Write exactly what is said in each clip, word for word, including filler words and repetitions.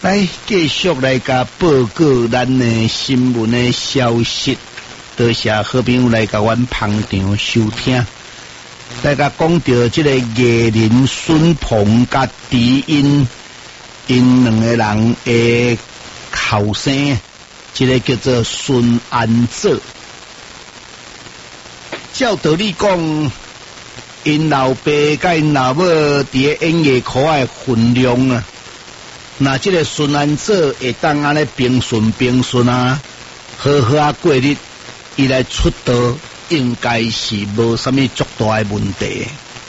来继续来甲报告咱的新闻的消息，多谢好朋友来甲阮捧场收听。来甲讲到这个艺人孙鹏甲迪英，因两个人的后生，这个叫做孙安泽。照道理讲，因老爸甲因老母伫个演艺科的分量啊。那这个孙安泽会当安尼平顺平顺啊，好好啊过日，伊来出道应该是无啥物足大的问题。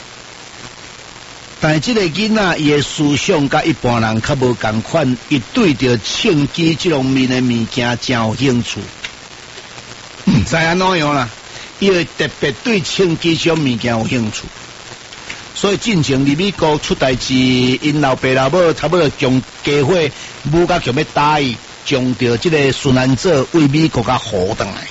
但是这个囡仔伊的思想甲一般人较无共款，伊对着唱机这方面的物件真有兴趣。唔知安怎样啦，伊会特别对唱机这种物件有兴趣。所以进前伫美国出代志，因老爸老母差不多将家伙母甲强要打伊，将着这个孙安泽为美国甲护转来。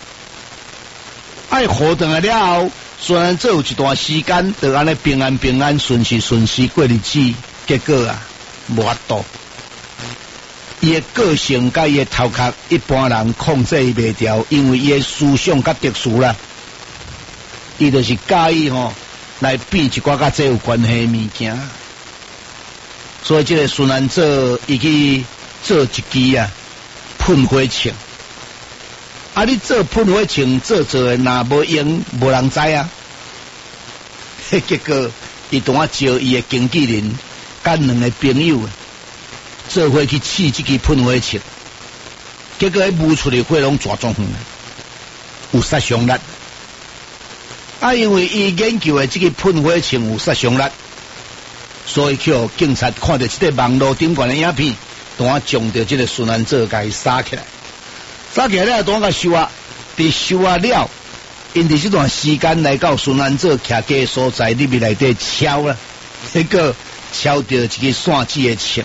爱护转来了后，孙安泽有一段时间就安尼平安平安顺时顺时过日子，结果啊无法度，伊的个性甲伊的头壳一般人控制伊袂掉，因为伊的思想较特殊啦，伊就是介意吼。来变一寡甲这有关系的物件，所以这个孙安泽伊去做一支啊喷火枪，啊你做喷火枪做做的若无用，无人知啊。结果伊同我招伊的经纪人，甲两个朋友做伙去试这支喷火枪，结果迄舞出的火拢抓中远，有杀伤力。啊，因为伊研究的这个喷火枪有杀伤力，所以叫警察看到这个网络顶管的影片，当啊将着这个孙安泽甲伊杀起来，杀起来了，当啊收啊，伫收啊了，因伫这段时间来到孙安泽徛家所在里面内底敲啦，结果敲到一个线子的枪，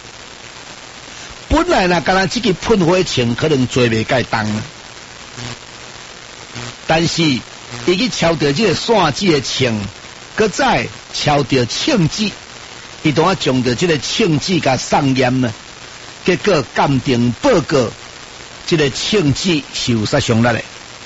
本来呢，敢若这个喷火枪可能做袂介重啦，但是。伊去敲到这个线子的枪，搁再敲到枪子，伊当啊将到这个枪子甲送验了，结果鉴定报告，这个枪子是有杀伤力的。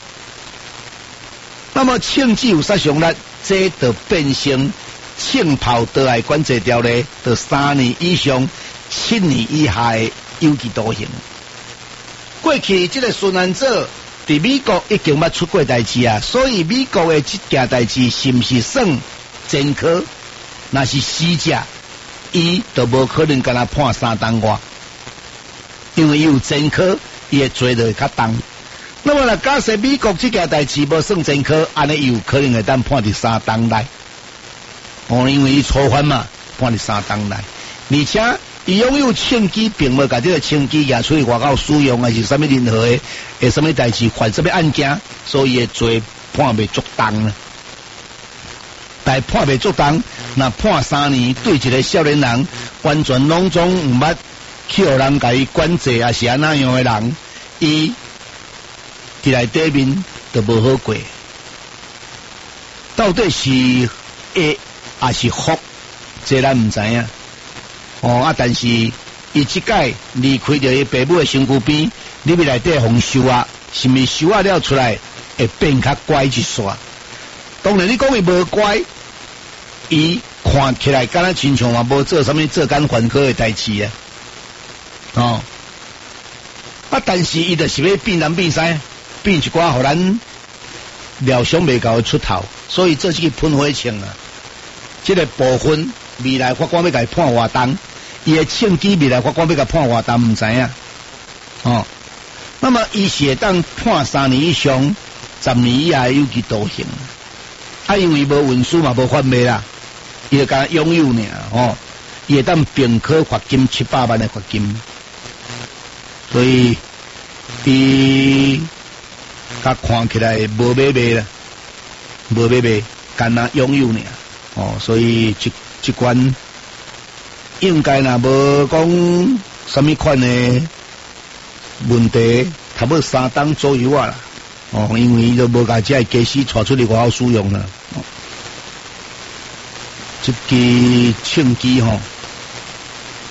那么枪子有杀伤力，这就变成枪炮得来管制条例，就三年以上七年以下的有期徒刑。过去这个孙安泽。伫美国已经捌出过代志啊，所以美国的这件代志是毋是算前科？若是死者，伊就无可能跟他判三当外，因为伊有前科，伊的罪就会较重。那么若假设美国这件代志无算前科，安尼有可能会当判伫三当内。哦，因为伊初犯嘛，判伫三当内，而且。伊拥有枪支，并无甲这个枪支拿出去外口使用，还是啥物任何的，诶，啥物代志犯啥物案件，所以诶罪判袂足重啦。但判袂足重，那判三年，对一个少年人完全拢总毋捌去互人甲伊管制，也是安那样诶人，伊伫内底面就无好过。到底是会还是福？这咱毋知影。哦啊！但是伊即届离开着伊爸母的身躯边，里面内底互收啊，是毋是收啊了出来会变较乖一煞？当然你讲伊无乖，伊看起来敢若亲像嘛无做啥物作奸犯科的代志啊！哦啊！但是伊就是要变南变西，变一寡互咱料想袂到出头，所以这是个喷火枪啊！这个部分未来法官要甲伊判偌重。伊的枪支未来法官要甲判偌重，毋知影哦。那么伊是会当判三年以上十年以下有期徒刑。啊，因为无文书嘛，无犯罪啦，伊就甲拥有尔哦。伊会当并科罚金七百万的罚金，所以伊甲看起来无买卖啦，无买卖，干那拥有尔哦。所以即即关。应该若无讲什么款的问题，差不多三档左右啊啦。哦，因为伊都无甲这个家私带出去外口使用啦。哦，这支枪支吼，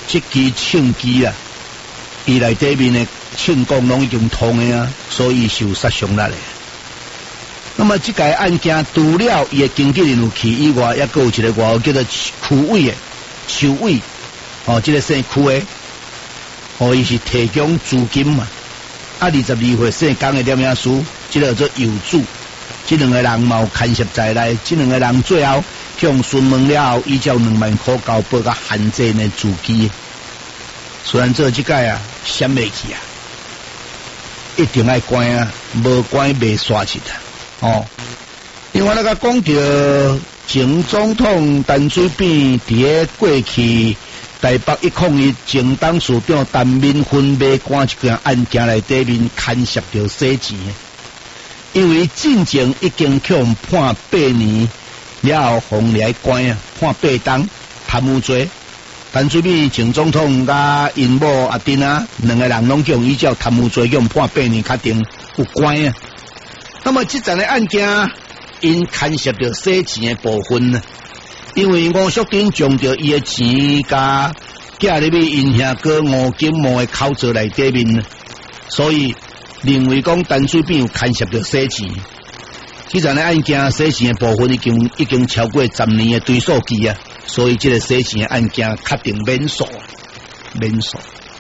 这支庆机啊，伊内底面的庆功拢已经通的啊，所以受杀伤力的。那么这个案件除了伊的经纪人有去以外，也有一个外号叫做区委的邱委，哦，这个姓区的，哦，伊是提供资金嘛。啊，二十二岁姓江的点样书，这个叫做有主，这两个人嘛牵涉在内，这两个人最后向询问了后，依照两万块交保甲限制的资金。虽然做这个啊，闪袂去啊，一定爱关啊，无关袂刷去的。哦，另外那个讲到前总统陈水扁伫个过去台北一抗议前董事长陈敏芬买官一件案件内底面牵涉到洗钱，因为进前已经向判八年了后，红来关啊，判八档贪污罪。陈水扁前总统甲因某阿丁啊，两个人拢用依照贪污罪用判八年，确定有关啊。那么这阵的案件，因牵涉到洗钱的部分呢，因为吴淑珍将着伊的钱甲寄入去因兄哥吴金茂的口罩内底面，所以认为讲陈水扁有牵涉到洗钱。这阵的案件洗钱的部分已经已经超过十年的追溯期啊，所以这个洗钱的案件确定免诉，免诉。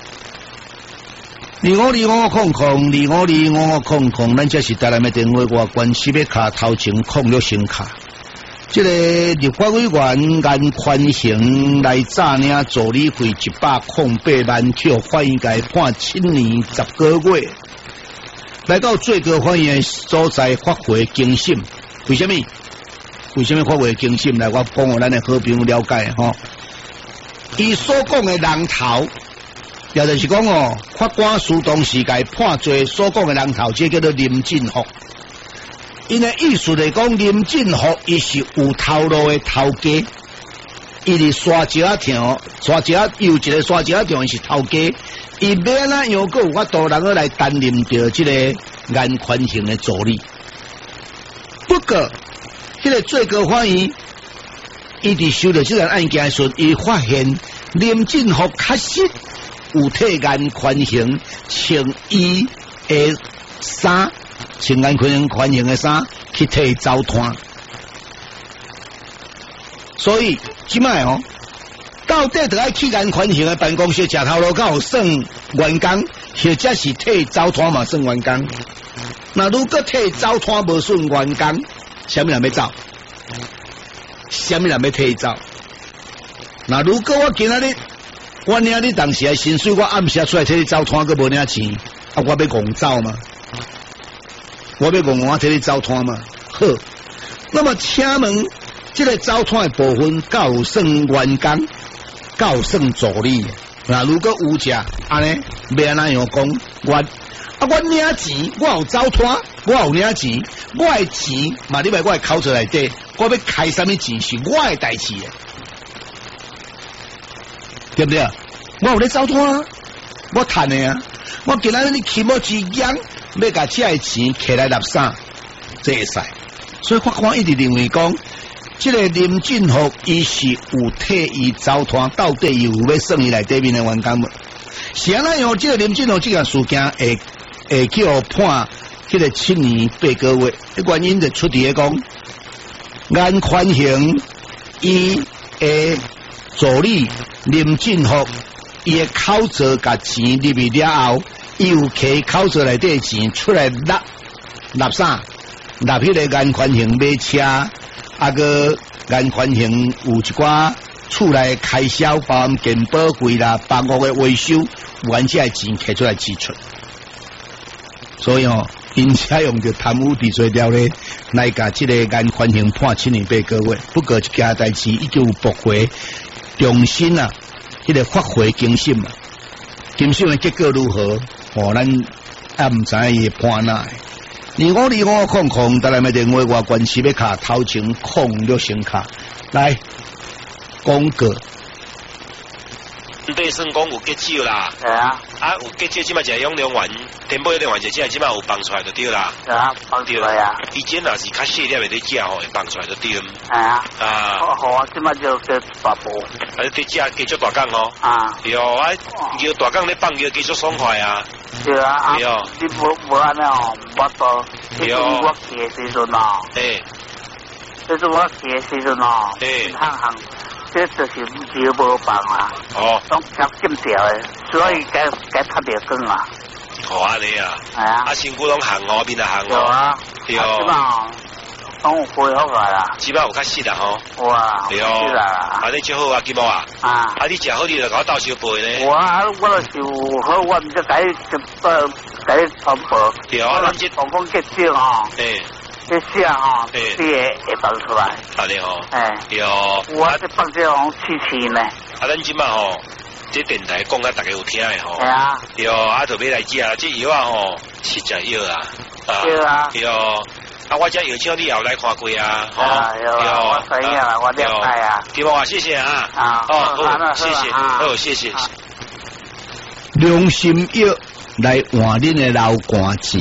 二五二五空空，二五二五空空，咱这是台南的电话外关西北卡头前空了新卡。这个立法委员按宽刑来诈领助理费一百空八万，却法院该判七年十个月。来到最高法院所在发回警讯，为什么？为什么发回警讯？来，我讲互咱的好朋友了解吼。伊所讲的人头。也就是讲哦，法官苏东时该判罪所讲的人头，这叫做林进福。因的意思来讲，林进福伊是有头路的头家，伊是刷石条，刷石有一个刷石条是头家，伊免哪样个有法度人个来担任着这个安宽刑的助理。不过，这个最高法院伊伫受到这个案件时，伊发现林进福确实。有替安宽刑穿伊的衫，穿安宽刑宽刑的衫去替走摊，所以即摆哦，到底得爱去安宽刑的办公室食头路，够算员工，或者是替走摊嘛算员工。那如果替走摊无算员工，什么人要走？什么人要替走？那如果我今仔日。我领你当时的薪水，我暗时出来替你走摊，佮无领钱，啊，我要戆走嘛？我要戆我替你走摊嘛？好，那么请问，这个走摊的部分，够算员工，够算助理？那如果有者，安尼要安怎样讲？我啊，我领钱，我有走摊，我有领钱，我的钱嘛，你买我的口罩内底，我要开什么钱是我的代志。对不对？我有咧走摊，我赚的啊！我今仔日你起码一样，要甲这个钱摕来垃圾，这会使。所以法官一直认为讲，这个林进福伊是有替伊走摊，到底有要算伊内底面的员工无？是安那样？这个林进福这个事件会会叫判这个七年八个月，原因就出伫个讲，按宽刑伊诶。助理林进福，伊的口罩甲钱入去了后，伊有摕口罩内底钱出来纳纳啥？纳迄个安宽刑买车，啊个安宽刑有一寡厝内开销，包含健保费啦、房屋的维修，完这钱摕出来支出。所以哦，因采用着贪污治罪条例来甲这个安宽刑判七年八个月。不过这件代志已经有驳回。重新啊，迄、那个发回警讯嘛，警讯的结果如何？哦，咱也唔知伊判哪。二五二五空空，带来咪电话外关西北卡头前空六星卡来广告。 对算讲有结少啦。 系啊。 啊，有结少，即摆就养龙丸，天宝养龙丸就即系即摆有放出来就对啦。 系啊，放出来啊。 以前若是较细粒的咧食吼，会放出来就对。系啊。 啊。 好啊，即摆就叫大波。 啊，你食加足大港哦。 啊。 对哦，啊，叫大港咧放叫加足爽快啊。 对啊。 对哦。 你无无安尼哦，我到。 对哦。 我去的时阵哦。 诶。 这是我去的时阵哦。 诶。 行行。这就是鱼无放啊， 哦， 拢夹紧条的，所以该该拍条光啊。 好安尼啊， 系啊， 啊身躯拢行哦，面啊行哦， 对啊， 对哦， 基本上拢有恢复来啦， 基本有较实啦吼， 哇， 对哦， 是啦， 啊你就好啊，金毛啊， 啊， 啊你食好你就甲我倒烧杯呢， 我啊我就是有好，我唔就该就呃该传播， 对啊，咱这防风结晶哦， 诶。 这些哈，你会会放出来。 好的吼， 哎， 对哦。 我这放这种气气呢。 啊，咱即摆吼，这电台讲啊，大家有听的吼。 系啊。 对哦，啊，特别来食啊，这药啊吼，是食药啊。 对啊。 对哦。啊，我这药厂你也有来看过啊？ 啊，有啊，我知影啦，我了解啊。 对啊，谢谢啊。 啊。 哦，好，谢谢，好，谢谢。 良心药来换恁的老寒钱。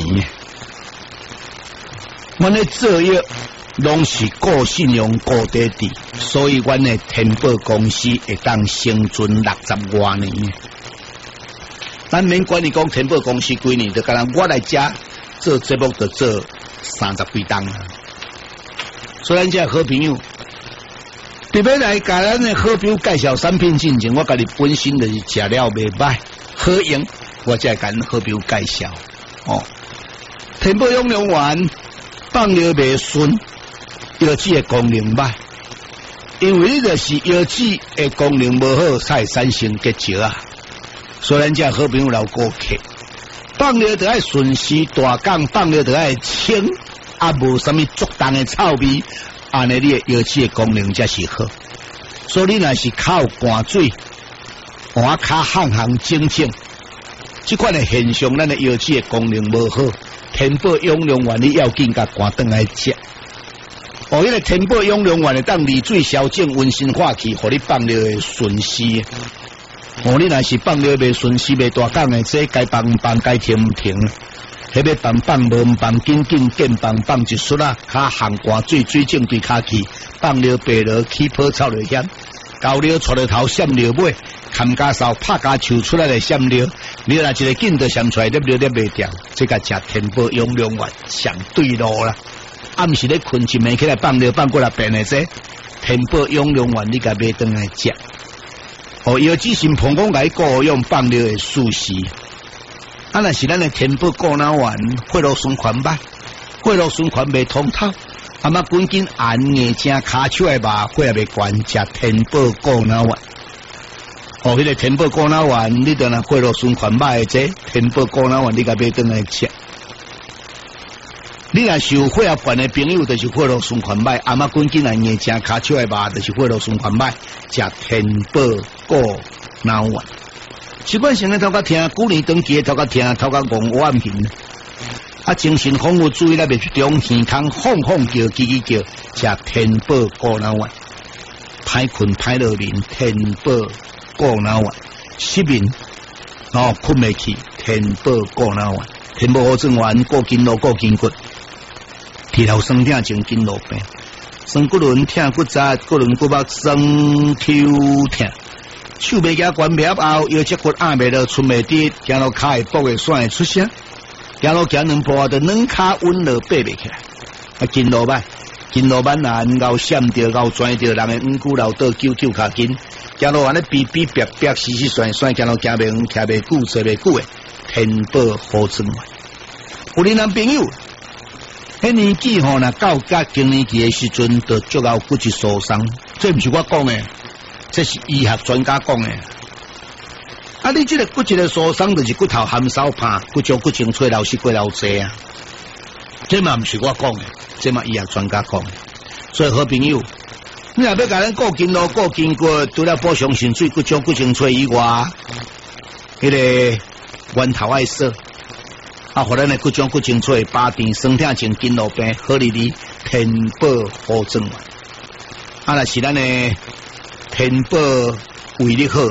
阮的做药拢是固信用、固底底，所以阮的天宝公司会当生存六十多年。咱免管你讲天宝公司几年，就敢若我来遮做节目就做三十几档啊。所以咱遮好朋友，特别来甲咱的好朋友介绍产品进前，我家己本身就是食了袂歹，好用，我才甲咱好朋友介绍哦。天宝养龙丸。放疗袂顺，药剂的功能歹，因为你就是药剂的功能无好，才会产生结石啊。所以咱这好朋友老顾客，放疗就爱顺时大港，放疗就爱清，啊无什么足重的臭味，安尼你的药剂的功能才是好。所以你若是靠寒水，换卡行行整整，这款的现象，咱的药剂的功能无好。天宝养龙丸你要紧甲赶转来食，哦，迄个天宝养龙丸的当利水消肿、温心化气，互你放疗的顺时。哦，你若是放疗袂顺时、袂大港的，这该放放，该停唔停。迄要放放无唔放，紧紧见放放一束啦，卡行寒水水肿对卡去，放疗白疗起泡臭就险，高疗出了头闪疗尾。砍家扫拍家抽出来的香料，你若一个劲就闪出来，粒粒粒袂掉，这个食天宝养龙丸上对路啦。暗时咧困一暝起来放料放过来变的这天宝养龙丸，你甲买转来食。哦，药剂新朋讲来个用放料的事实。啊，若是咱的天宝固脑丸，血路循环歹，血路循环袂通透，啊嘛赶紧按眼睛骹手的麻，血也袂关，食天宝固脑丸。哦，迄、那个天宝固脑丸，你当然血路循环歹的这天宝固脑丸，你甲买转来食。你若是有血压悬的朋友，就是血路循环歹，阿妈赶紧来眼睛骹手的麻，就是血路循环歹，食天宝固脑丸。习惯性的头壳听，古年长期的头壳听，头壳戆我暗平。啊，精神丰富，注意那边去中健康，放放叫，叽叽叫，食天宝固脑丸。歹困歹落眠，天宝固脑丸。失眠哦，困未起，天宝固脑丸。天宝好转丸，固筋络，固筋骨。剃头酸痛，前筋络病。酸骨轮痛，骨扎，骨轮骨肉酸抽痛。手袂夹关袂后，腰脊骨压袂落，寸袂直，行路骹会跛会酸会出声，行路行两步就软骹稳落爬袂起来。啊，筋络歹，筋络慢难，熬闪着，熬转着，人的五骨老倒揪揪骹筋，行路安尼逼逼逼逼，死死酸酸，行路行袂远，徛袂久，坐袂久的，天宝好转丸。有你男朋友，迄年纪吼，若到甲更年期的时阵，就足够骨质疏松，这毋是我讲的。这是医学专家讲的，啊！你这个骨质的疏松，就是骨头含少怕，骨质骨精脆流失过老济啊！这嘛不是我讲的，这嘛医学专家讲的。所以好朋友，你若要甲咱顾筋络、顾筋骨，除了补充肾水、骨质骨精脆以外，迄、那个源头爱说，啊，互咱的骨质骨精脆、巴甜、酸痛、前筋络病、好利利、天宝好转丸。啊，若是咱的天宝胃力好，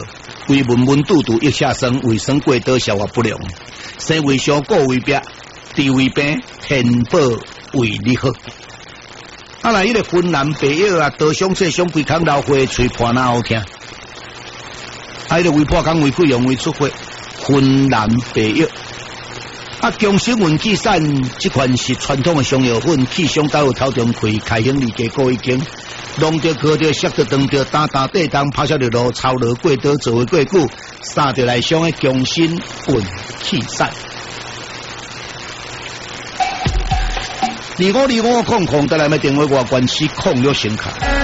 为文文度度益下生，为生过多消化不良，生为小过为病，地为病，天保为你好。啊，来迄个云南白药啊，多伤切伤规康老花，吹破哪好听？啊，迄个为破康为溃疡为出血，云南白药。啊，强生云气散这款是传统的伤药粉，气伤到有头中开，开胸离结果已经，弄着喝着吸着当着打打地当，拍消着路，操落过刀做为过久，杀着来伤的强生云气散。二五二五空空，带来咩电话我关系空了声卡。